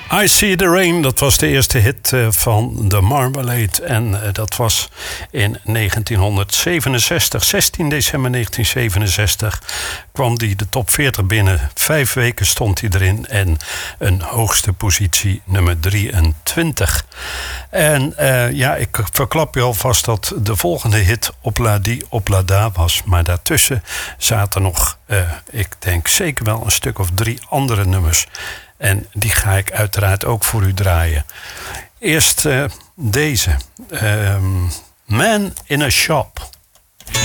I See the Rain, dat was de eerste hit van The Marmalade. En dat was in 1967, 16 december 1967, kwam die de top 40 binnen. 5 weken stond hij erin en een hoogste positie, nummer 23. En ik verklap je alvast dat de volgende hit Opla Di Opla Da was. Maar daartussen zaten nog, ik denk zeker wel een stuk of 3 andere nummers. En die ga ik uiteraard ook voor u draaien. Eerst deze. Man in a Shop.